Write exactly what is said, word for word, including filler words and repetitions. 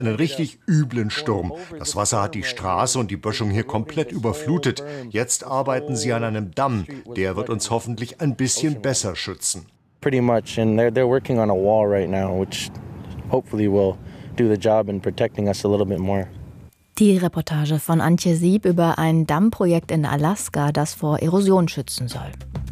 Einen richtig üblen Sturm. Das Wasser hat die Straße und die Böschung hier komplett überflutet. Jetzt arbeiten sie an einem Damm. Der wird uns hoffentlich ein bisschen besser schützen. Pretty much, and they're they're working on a wall right now, which hopefully will do the job in protecting us a little bit more. Die Reportage von Antje Sieb über ein Dammprojekt in Alaska, das vor Erosion schützen soll.